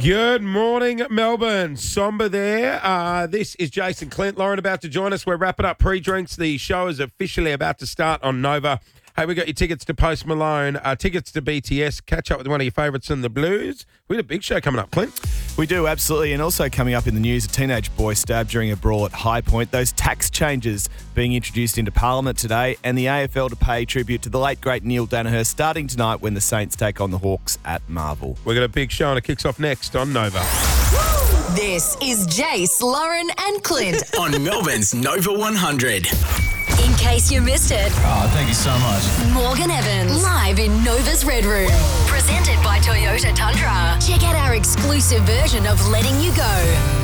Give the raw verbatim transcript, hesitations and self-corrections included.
Good morning, Melbourne. Somber there. Uh, this is Jason Clint. Lauren about to join us. We're wrapping up pre-drinks. The show is officially about to start on Nova. Hey, we got your tickets to Post Malone, uh, tickets to B T S, catch up with one of your favourites in the Blues. We had a big show coming up, Clint. We do, absolutely. And also coming up in the news, a teenage boy stabbed during a brawl at High Point. Those tax changes being introduced into Parliament today, and the A F L to pay tribute to the late, great Neil Danaher starting tonight when the Saints take on the Hawks at Marvel. We've got a big show and it kicks off next on Nova. This is Jace, Lauren and Clint. On Melbourne's Nova one hundred. In case you missed it, Oh, thank you so much. Morgan Evans, live in Nova's Red Room. Presented by Toyota Tundra. Check out our exclusive version of Letting You Go.